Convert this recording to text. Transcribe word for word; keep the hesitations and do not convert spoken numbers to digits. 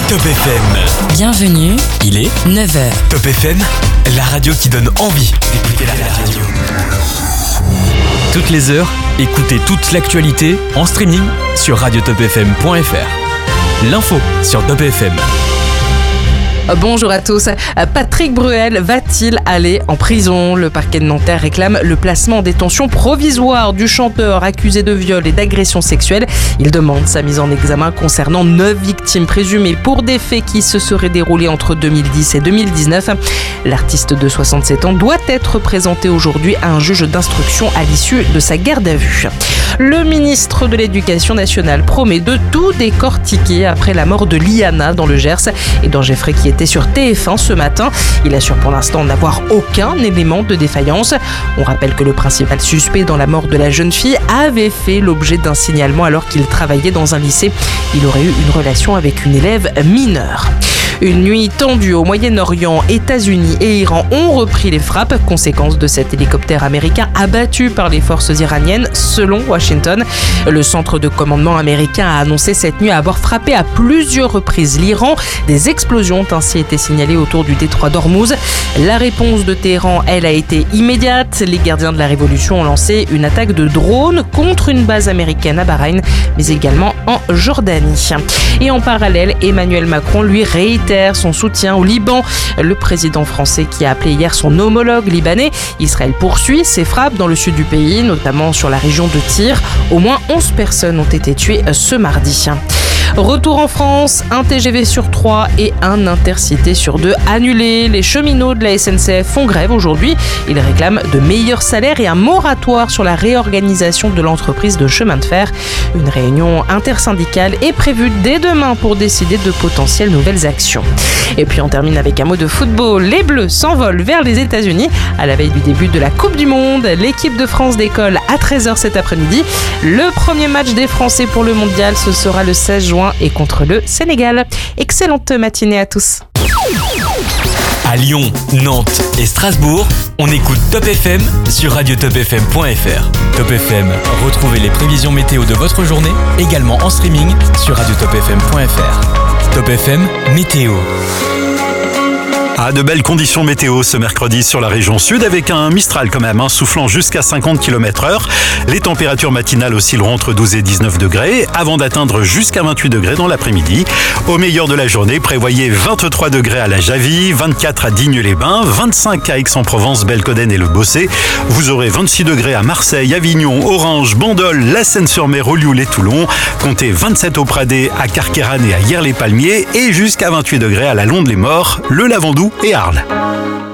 Top F M. Bienvenue, Il est neuf heures. Top F M, la radio qui donne envie d'écouter la radio. Toutes les heures, écoutez toute l'actualité en streaming sur radio top f m point f r. L'info sur Top F M. Bonjour à tous. Patrick Bruel va-t-il aller en prison ? Le parquet de Nanterre réclame le placement en détention provisoire du chanteur accusé de viol et d'agression sexuelle. Il demande sa mise en examen concernant neuf victimes présumées pour des faits qui se seraient déroulés entre deux mille dix et deux mille dix-neuf. L'artiste de soixante-sept ans doit être présenté aujourd'hui à un juge d'instruction à l'issue de sa garde à vue. Le ministre de l'Éducation nationale promet de tout décortiquer après la mort de Liana dans le Gers et dans Jeffrey qui était sur T F un ce matin. Il assure pour l'instant n'avoir aucun élément de défaillance. On rappelle que le principal suspect dans la mort de la jeune fille avait fait l'objet d'un signalement alors qu'il travaillait dans un lycée. Il aurait eu une relation avec une élève mineure. Une nuit tendue au Moyen-Orient, États-Unis et Iran ont repris les frappes, conséquence de cet hélicoptère américain abattu par les forces iraniennes, selon Washington. Le centre de commandement américain a annoncé cette nuit avoir frappé à plusieurs reprises l'Iran. Des explosions ont ainsi été signalées autour du détroit d'Ormuz. La réponse de Téhéran, elle, a été immédiate. Les gardiens de la révolution ont lancé une attaque de drone contre une base américaine à Bahreïn, mais également en Jordanie. Et en parallèle, Emmanuel Macron, lui, réitère son soutien au Liban. Le président français qui a appelé hier son homologue libanais. Israël poursuit ses frappes dans le sud du pays, notamment sur la région de Tyr. Au moins onze personnes ont été tuées ce mardi. Retour en France, un T G V sur trois et un Intercité sur deux annulés. Les cheminots de la S N C F font grève aujourd'hui. Ils réclament de meilleurs salaires et un moratoire sur la réorganisation de l'entreprise de chemin de fer. Une réunion intersyndicale est prévue dès demain pour décider de potentielles nouvelles actions. Et puis on termine avec un mot de football. Les Bleus s'envolent vers les États-Unis à la veille du début de la Coupe du Monde. L'équipe de France décolle à treize heures cet après-midi. Le premier match des Français pour le mondial, ce sera le seize juin et contre le Sénégal. Excellente matinée à tous. À Lyon, Nantes et Strasbourg, on écoute Top F M sur radio top f m point f r. Top F M, retrouvez les prévisions météo de votre journée, également en streaming sur radio top f m point f r. Top F M, météo. Ah, de belles conditions météo ce mercredi sur la région sud avec un Mistral quand même, hein, soufflant jusqu'à cinquante kilomètres heure. Les températures matinales oscilleront entre douze et dix-neuf degrés avant d'atteindre jusqu'à vingt-huit degrés dans l'après-midi. Au meilleur de la journée, prévoyez vingt-trois degrés à la Javie, vingt-quatre à Digne-les-Bains, vingt-cinq à Aix-en-Provence, Belconnen et le Bossé. Vous aurez vingt-six degrés à Marseille, Avignon, Orange, Bandol, La Seine-sur-Mer, Olioul et Toulon. Comptez vingt-sept au Pradé, à Carqueiranne et à Hyères-les-Palmiers et jusqu'à vingt-huit degrés à la Londe-les-Morts, le Lavandou et Arles.